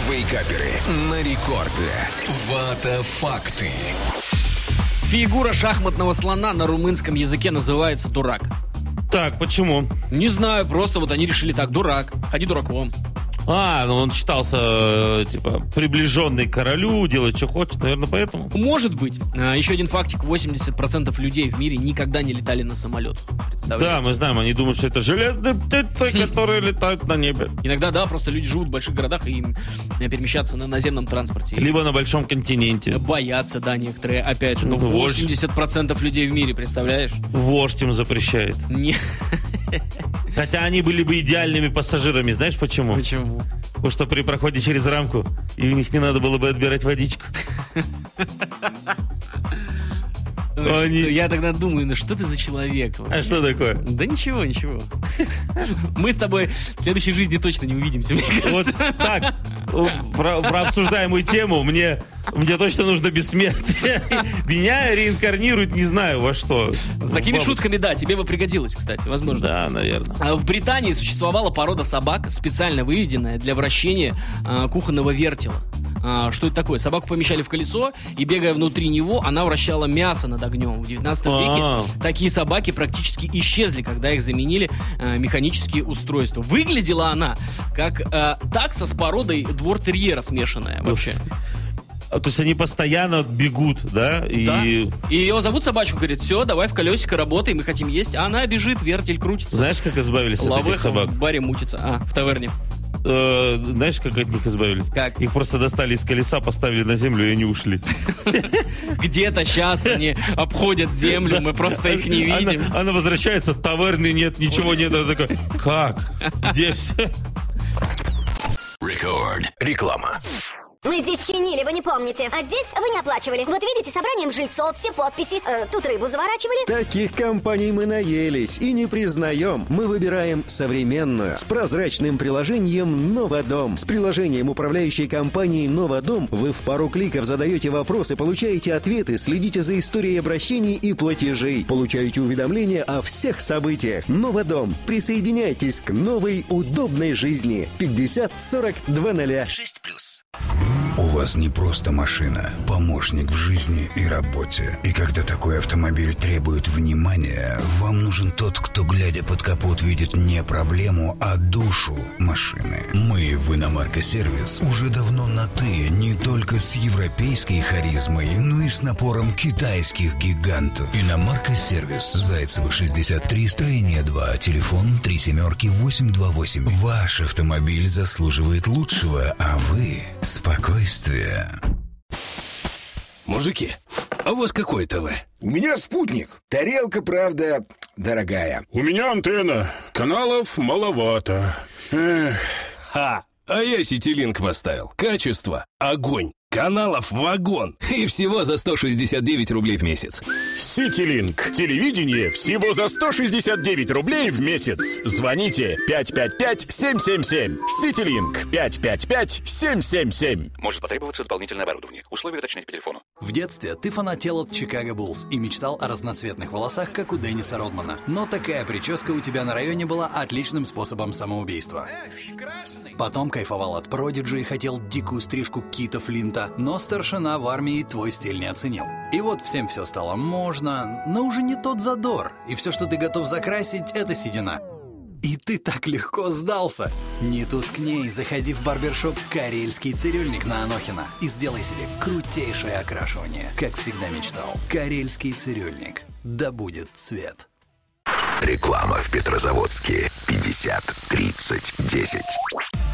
Вейкаперы на рекорде. Вата-факты. Фигура шахматного слона на румынском языке называется дурак. Так, почему? Не знаю, просто вот они решили так: дурак, ходи дураком. Ну он считался, приближенный к королю, делает, что хочет, наверное, поэтому. Может быть. Еще один фактик: 80% людей в мире никогда не летали на самолет. Да, мы знаем, они думают, что это железные птицы, которые летают на небе. Иногда, да, просто люди живут в больших городах и им перемещаться на наземном транспорте. Либо на большом континенте. Боятся, да, некоторые, опять же. Но Вождь. 80% людей в мире, представляешь? Вождь им запрещает. Не. Хотя они были бы идеальными пассажирами, знаешь почему? Почему? Потому что при проходе через рамку и у них не надо было бы отбирать водичку. Я тогда думаю, что ты за человек? А что такое? Да ничего. Мы с тобой в следующей жизни точно не увидимся, мне кажется. Вот так, про обсуждаемую тему мне точно нужно бессмертие. Меня реинкарнируют не знаю во что. С такими шутками, да, тебе бы пригодилось, кстати, возможно. Да, наверное. В Британии существовала порода собак, специально выведенная для вращения кухонного вертела. Что это такое? Собаку помещали в колесо, и, бегая внутри него, она вращала мясо над огнем. В 19 веке такие собаки практически исчезли, когда их заменили механические устройства. Выглядела она как такса с породой двор-терьера смешанная вообще. То есть они постоянно бегут, да? Да. И ее зовут собачку, говорит: все, давай в колесико работай, мы хотим есть. А она бежит, вертель крутится. Знаешь, как избавились от этих собак? В баре мутится. В таверне. Знаешь, как от них избавились? Как? Их просто достали из колеса, поставили на землю, и они ушли. Где-то сейчас они обходят землю, мы просто их не видим. Она возвращается, таверны нет, ничего нет. Она такая: как? Где все? Рекорд. Реклама. Мы здесь чинили, вы не помните. А здесь вы не оплачивали. Вот видите, собранием жильцов, все подписи. Тут рыбу заворачивали. Таких компаний мы наелись и не признаем. Мы выбираем современную, с прозрачным приложением «Новодом». С приложением управляющей компании «Новодом» вы в пару кликов задаете вопросы, получаете ответы, следите за историей обращений и платежей, получаете уведомления о всех событиях. «Новодом». Присоединяйтесь к новой удобной жизни. 50 40 20. 6+. У вас не просто машина, помощник в жизни и работе. И когда такой автомобиль требует внимания, вам нужен тот, кто, глядя под капот, видит не проблему, а душу машины. Мы в Иномарка-сервис уже давно на «ты», не только с европейской харизмой, но и с напором китайских гигантов. Иномарка-сервис. Зайцева, 63, строение 2, телефон 37828. Ваш автомобиль заслуживает лучшего, а вы — спокойствие. Мужики, а у вас какое ТВ? У меня спутник. Тарелка, правда, дорогая. У меня антенна. Каналов маловато. А я Ситилинк поставил. Качество — огонь. Каналов вагон. И всего за 169 рублей в месяц. Ситилинк. Телевидение всего за 169 рублей в месяц. Звоните 555-777. Ситилинк. 555-777. Может потребоваться дополнительное оборудование. Условия уточнять по телефону. В детстве ты фанател от Чикаго Буллс и мечтал о разноцветных волосах, как у Денниса Родмана. Но такая прическа у тебя на районе была отличным способом самоубийства. Потом кайфовал от Продиджи и хотел дикую стрижку Кита Флинта, но старшина в армии твой стиль не оценил. И вот всем все стало можно, но уже не тот задор. И все, что ты готов закрасить, это седина. И ты так легко сдался. Не тускней, заходи в барбершоп «Карельский цирюльник» на Анохина и сделай себе крутейшее окрашивание. Как всегда мечтал. «Карельский цирюльник». Да будет цвет. Реклама в Петрозаводске. 50 30 10.